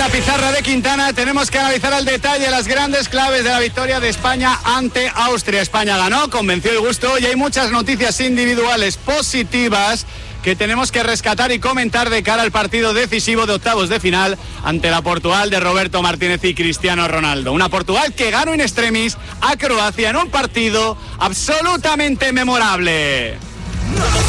la pizarra de Quintana tenemos que analizar al detalle las grandes claves de la victoria de España ante Austria. España ganó, convenció y gustó, y hay muchas noticias individuales positivas que tenemos que rescatar y comentar de cara al partido decisivo de octavos de final ante la Portugal de Roberto Martínez y Cristiano Ronaldo. Una Portugal que ganó in extremis a Croacia en un partido absolutamente memorable.